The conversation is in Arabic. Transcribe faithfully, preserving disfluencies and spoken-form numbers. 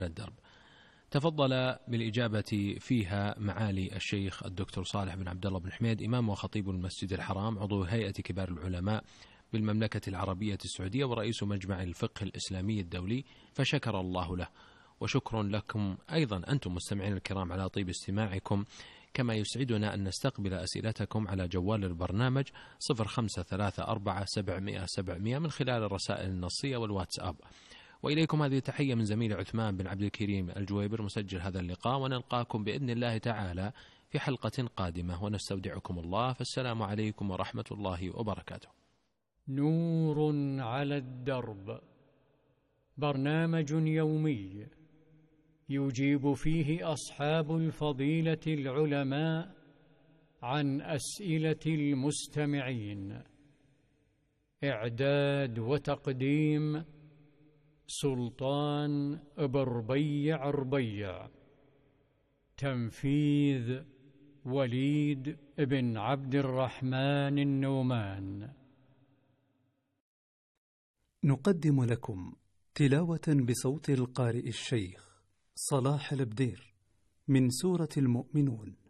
الدرب. تفضل بالإجابة فيها معالي الشيخ الدكتور صالح بن عبد الله بن حميد، إمام وخطيب المسجد الحرام، عضو هيئة كبار العلماء بالمملكة العربية السعودية ورئيس مجمع الفقه الإسلامي الدولي، فشكر الله له. وشكر لكم أيضا أنتم مستمعين الكرام على طيب استماعكم، كما يسعدنا أن نستقبل أسئلتكم على جوال البرنامج صفر خمسة ثلاثة أربعة سبعمائة سبعمائة من خلال الرسائل النصية والواتساب. وإليكم هذه التحية من زميل عثمان بن عبد الكريم الجويبر مسجل هذا اللقاء، ونلقاكم بإذن الله تعالى في حلقة قادمة، ونستودعكم الله، فالسلام عليكم ورحمة الله وبركاته. نور على الدرب، برنامج يومي يجيب فيه أصحاب الفضيلة العلماء عن أسئلة المستمعين. إعداد وتقديم سلطان بربيع ربيع. تنفيذ وليد بن عبد الرحمن النومان. نقدم لكم تلاوة بصوت القارئ الشيخ صلاح البدير من سورة المؤمنون.